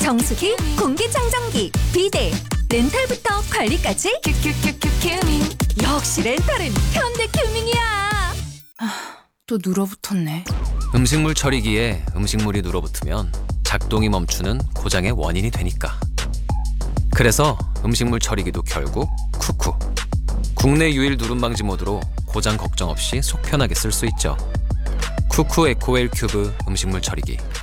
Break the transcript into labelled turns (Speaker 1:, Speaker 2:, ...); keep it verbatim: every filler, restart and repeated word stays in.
Speaker 1: 정수기, 공기청정기, 비데, 렌탈부터 관리까지 큐큐큐큐 큐밍. 역시 렌탈은 현대 큐밍이야.
Speaker 2: 또 눌어붙었네.
Speaker 3: 음식물 처리기에 음식물이 눌어붙으면 작동이 멈추는 고장의 원인이 되니까. 그래서 음식물 처리기도 결국 쿠쿠. 국내 유일 누름 방지 모드로 고장 걱정 없이 속 편하게 쓸 수 있죠. 쿠쿠 에코웰 큐브 음식물 처리기.